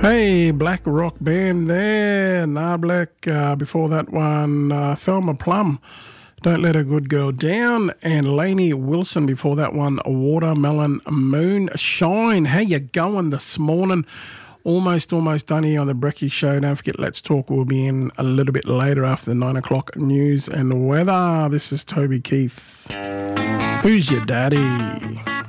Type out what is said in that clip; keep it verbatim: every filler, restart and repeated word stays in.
Hey, Black Rock Band there. Nah, Black. Uh, before that one, uh, Thelma Plum, Don't Let a Good Girl Down. And Lainey Wilson before that one, Watermelon Moonshine. How you going this morning? Almost, almost done here on the Brekkie Show. Don't forget, Let's Talk will be in a little bit later after the nine o'clock news and weather. This is Toby Keith. Who's your daddy?